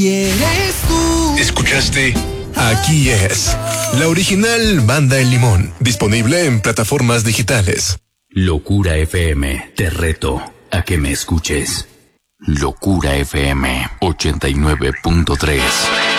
Y eres tú. ¿Escuchaste? Aquí es la original Banda El Limón, disponible en plataformas digitales. Locura FM, te reto a que me escuches. Locura FM 89.3.